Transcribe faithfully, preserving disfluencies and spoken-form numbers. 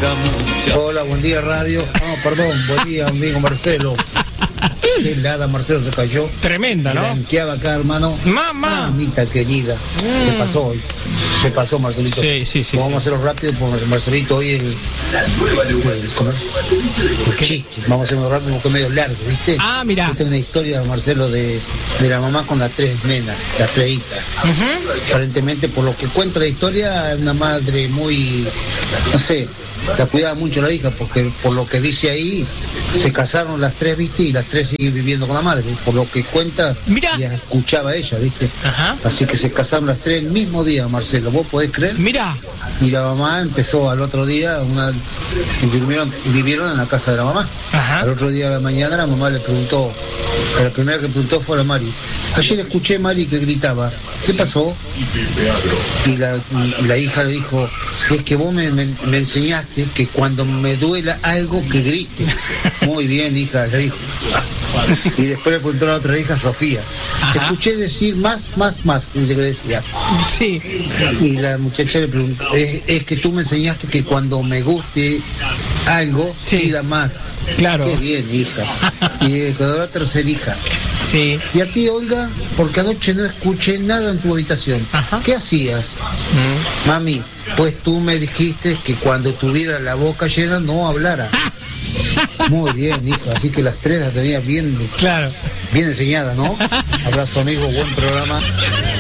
da mucho. Hola, buen día, radio. No, perdón, buen día, amigo Marcelo. Qué helada, Marcelo se cayó. Tremenda, ¿no? Blanqueaba acá, hermano. Mamá. Mamita querida. Mm. Se pasó hoy. Se pasó, Marcelito. Sí, sí, sí. Vamos sí. a hacerlo rápido porque Marcelito hoy el, el, ¿cómo es? El chiste. Vamos a hacerlo rápido porque es medio largo, ¿viste? Ah, mira. Esta es una historia, Marcelo, de, de la mamá con las tres nenas, las tres hijas. Uh-huh. Aparentemente, por lo que cuenta la historia, es una madre muy, no sé, la cuidaba mucho la hija, porque por lo que dice ahí, se casaron las tres, ¿viste? Y las tres siguen viviendo con la madre, por lo que cuenta, Mirá. ya escuchaba ella, ¿viste? Ajá. Así que se casaron las tres el mismo día, Marcelo, ¿vos podés creer? Mira. Y la mamá empezó al otro día, una, y vivieron, vivieron en la casa de la mamá. Ajá. Al otro día de la mañana la mamá le preguntó, que la primera que preguntó fue a la Mari. Ayer escuché a Mari que gritaba, ¿qué pasó? Y la, y la hija le dijo, es que vos me, me, me enseñaste que cuando me duela algo que grite. Muy bien, hija, le dijo. Y después le preguntó a la otra hija, Sofía. Te Ajá. escuché decir más, más, más, dice que decía. Sí. Y la muchacha le preguntó, es, es que tú me enseñaste que cuando me guste algo, Sí. pida más. Claro. Qué bien, hija. Y quedó la tercera hija. Sí. Y a ti, Olga, porque anoche no escuché nada en tu habitación. Ajá. ¿Qué hacías? Mm. Mami, pues tú me dijiste que cuando tuviera la boca llena no hablara. Muy bien, hija. Así que las tres las tenías bien, Claro. bien enseñadas, ¿no? Abrazo, amigo. Buen programa.